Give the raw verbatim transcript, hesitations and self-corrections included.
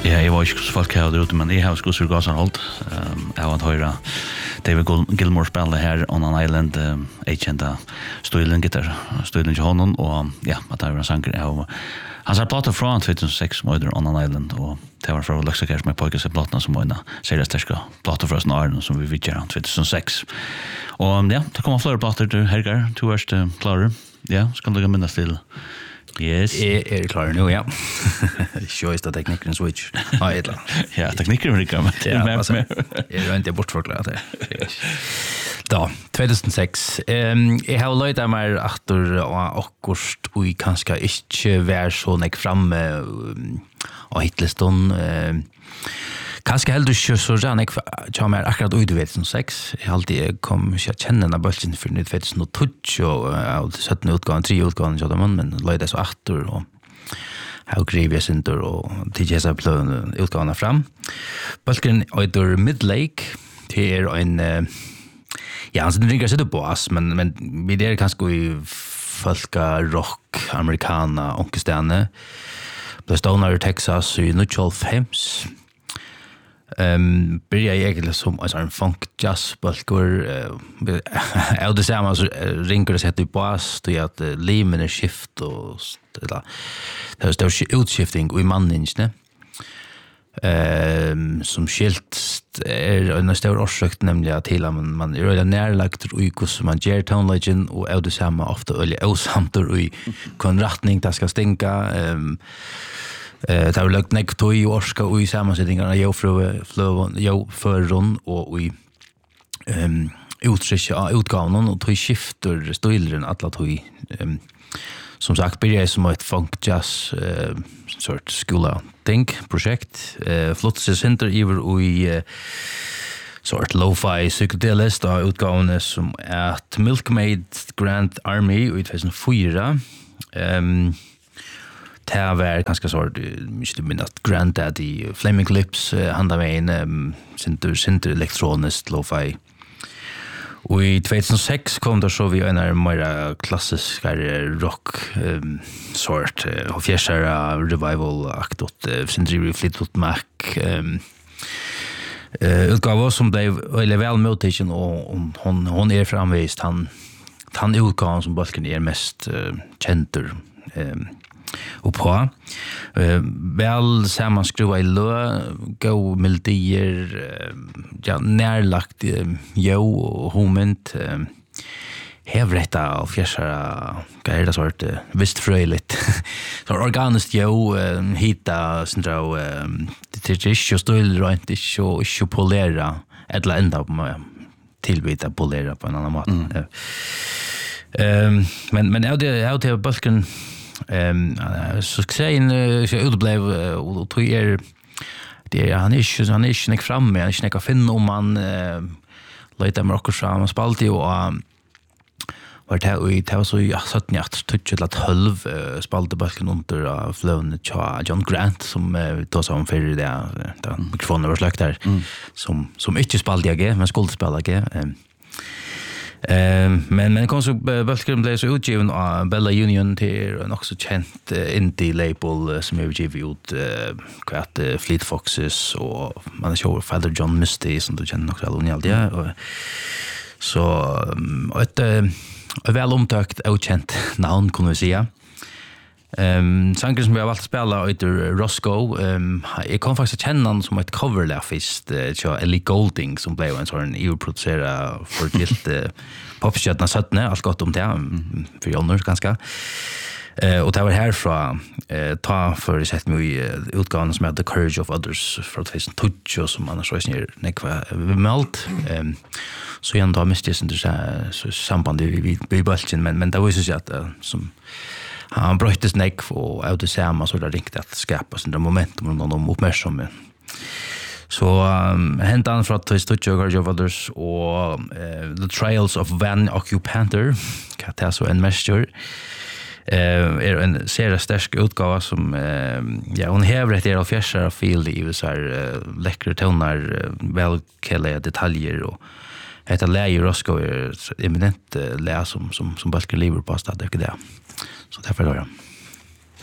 Ja, jeg var ikke hos folk her ute, men jeg har hos Gasan Holt. Jeg har hørt David Gilmour spille her on an Island, jeg kjente Stoilen gitar, Stoilen til hånden, og ja, at det var en sanger. Han sa plater fra two thousand six møter on an Island, og det var fra Luxaker som jeg pågått seg platene som var en seriøst terska plater fra Snaren, som vi vidt gjør two thousand six. Og ja, det kommer flere plater til Hergar, to års klarer. Ja, skal du minnes til? Yes. Jeg er klar nu, ja. Sjøyst av teknikken switch. Ja, et eller annet. Ja, teknikken er ikke med. Ja, altså, jeg er ikke bortforklart det. Da, two thousand six. Um, jeg har løyt av meg aktor og akkurst, og jeg kanskje ikke være så nek framme av hitlisten. Um, Kanskje heller ikke så rann jeg kommer meg akkurat ut i two thousand six. Jeg har alltid kom ikke kjenne denne bølgen for two thousand two og av sytten utgaven, tre utgaven kjøttet man, men løy det så aktor og jeg har grivet jeg synder og tidlig jeg pløen utgaven fram. Bølgen er Midlake, det er en ja, han ringer seg på oss, men, men vi er kanskje i folka rock, amerikana, onkestene. Det stående i Texas i nittiofem. Um, börjar jag egentligen som en sån funk jazz bulkur är det samma så ringer det sätter på oss då att limen är skift och det det står utskifting i mannen ne ehm som skilt är en stor orsak nämligen till att man man är redan närlagt och hur som man ger town legend och är det samma ofta eller osamt och i konrattning det ska stinka ehm Eh det har lagt nek to i orska og i sammansetningarna jag för flöv jag för ron och i ehm uttrycka utgåvan och to skifter stilen alla to i ehm som sagt blir jag som ett funk jazz eh sort skola think projekt eh flotts center över och i sort lo-fi psychedelist och utgåvan som är Milkmaid Grand Army i two thousand four. Ehm det var ganska så mycket minnas Granddaddy Flaming Lips handa med en center center elektroniskt lo-fi. Och i two thousand six kom det så vi en mer klassisk rock um, sort och fjärsara revival aktot center Fleetwood Mac um, uh, utgåva som blev eller väl motivation och hon hon är framvist han han utgåvan som bulken är mest uh, känter um, och på eh väl sammanskruva i lö gå melodier ja närlagt jo och homent hävretta och fjärsara grejer så vart visst fröjligt så organiskt jo hitta sådär det är ju stöld rent inte så så polera eller ända på tillbyta polera på en annan mått. Ehm men men är det är det bulken ehm så sägen så utblev och tror är det han är ju han är inte framme han är inte finna om man lite mer också fram spalti och var det och det var så ja sjutton touch till twelve spalte balken under flowne John Grant som då som för det där mikrofonen var släckt där som som inte spalti jag men skulle spela jag Ehm men men kom så Bulken blev så utgiven av Bella Union till en också känt indie label som är utgiven ut kvart Fleet Foxes och man har show Father John Misty som du känner också allon allt ja så ett väl omtökt och känt namn kan vi säga. Ehm sånger som jag valt att spela heter Roscoe. Ehm jag kan faktiskt känna honom som ett coverartist till Ellie Goulding som blev en sån EU-producerad för gilt popstjärna sjutton allt gott om det för Jonner ganska. Eh och det var härifrån eh ta för sett mig utgåvan som heter The Courage of Others för two thousand two som annars var snär nekva malt. Ehm så jag då miste sen det så samband vi vi bulten men men det var ju så att som han bröttes neck och av det samma så där riktigt att skapa sådana momentum och någon uppmärksamhet. Så um, hänt han från att stå Courage of Others och uh, The Trails of Van Occupanter kan så en mäster eh är en serie stark utgåva som uh, ja hon hävrar det av fjärsar feel i så här uh, läckra toner uh, väl kalla detaljer och heter Larry Roscoe är eminent uh, lä som som som Bulken lever på stad det där. Så därför då.